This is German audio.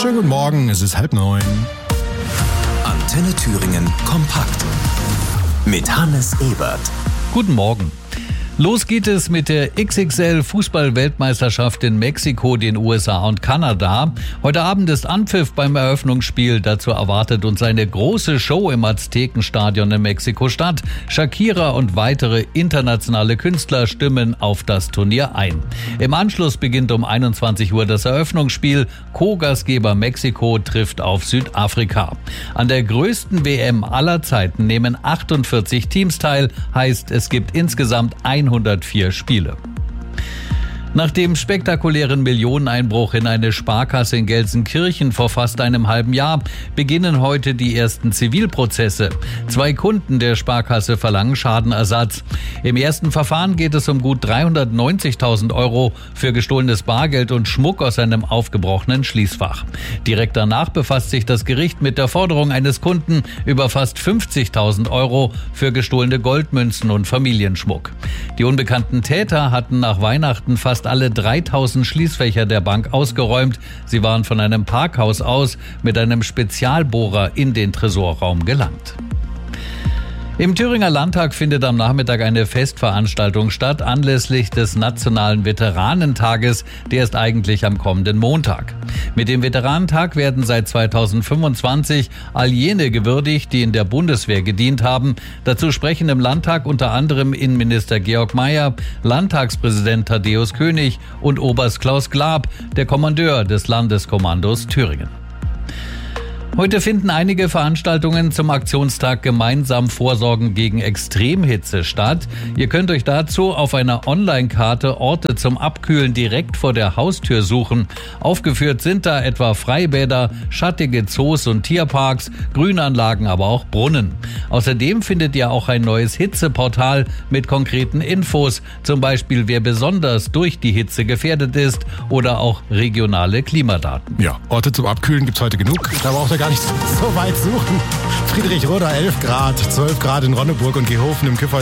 Schönen guten Morgen, es ist 8:30. Antenne Thüringen kompakt mit Hannes Ebert. Guten Morgen. Los geht es mit der XXL-Fußball-Weltmeisterschaft in Mexiko, den USA und Kanada. Heute Abend ist Anpfiff beim Eröffnungsspiel. Dazu erwartet uns eine große Show im Aztekenstadion in Mexiko-Stadt. Shakira und weitere internationale Künstler stimmen auf das Turnier ein. Im Anschluss beginnt um 21 Uhr das Eröffnungsspiel. Co-Gastgeber Mexiko trifft auf Südafrika. An der größten WM aller Zeiten nehmen 48 Teams teil. Heißt, es gibt insgesamt 104 Spiele. Nach dem spektakulären Millioneneinbruch in eine Sparkasse in Gelsenkirchen vor fast einem halben Jahr beginnen heute die ersten Zivilprozesse. 2 Kunden der Sparkasse verlangen Schadenersatz. Im ersten Verfahren geht es um gut 390.000 € für gestohlenes Bargeld und Schmuck aus einem aufgebrochenen Schließfach. Direkt danach befasst sich das Gericht mit der Forderung eines Kunden über fast 50.000 € für gestohlene Goldmünzen und Familienschmuck. Die unbekannten Täter hatten nach Weihnachten fast alle 3.000 Schließfächer der Bank ausgeräumt. Sie waren von einem Parkhaus aus mit einem Spezialbohrer in den Tresorraum gelangt. Im Thüringer Landtag findet am Nachmittag eine Festveranstaltung statt, anlässlich des Nationalen Veteranentages. Der ist eigentlich am kommenden Montag. Mit dem Veteranentag werden seit 2025 all jene gewürdigt, die in der Bundeswehr gedient haben. Dazu sprechen im Landtag unter anderem Innenminister Georg Mayer, Landtagspräsident Thaddäus König und Oberst Klaus Glab, der Kommandeur des Landeskommandos Thüringen. Heute finden einige Veranstaltungen zum Aktionstag Gemeinsam Vorsorgen gegen Extremhitze statt. Ihr könnt euch dazu auf einer Online-Karte Orte zum Abkühlen direkt vor der Haustür suchen. Aufgeführt sind da etwa Freibäder, schattige Zoos und Tierparks, Grünanlagen, aber auch Brunnen. Außerdem findet ihr auch ein neues Hitzeportal mit konkreten Infos, zum Beispiel wer besonders durch die Hitze gefährdet ist oder auch regionale Klimadaten. Ja, Orte zum Abkühlen gibt's heute genug. Da braucht ihr gar nicht so weit suchen. Friedrichroda 11 Grad, 12 Grad in Ronneburg und Gehofen im Kiffer